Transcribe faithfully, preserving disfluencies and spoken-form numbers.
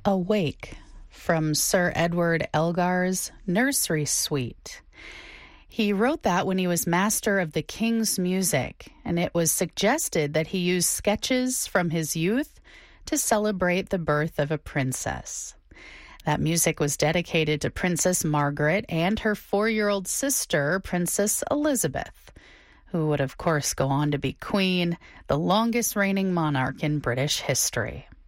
Awake from Sir Edward Elgar's Nursery Suite. He wrote that when he was master of the king's music, and it was suggested that he use sketches from his youth to celebrate the birth of a princess. That music was dedicated to Princess Margaret and her four-year-old sister, Princess Elizabeth, who would, of course, go on to be queen, the longest reigning monarch in British history.